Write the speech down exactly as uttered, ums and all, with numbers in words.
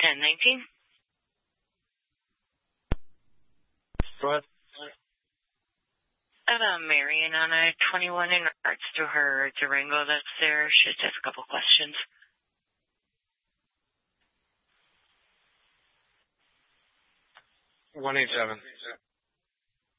ten nineteen. Go ahead. I have a Marion on a twenty-one in regards to her Durango that's there. She just has a couple questions. one eight seven.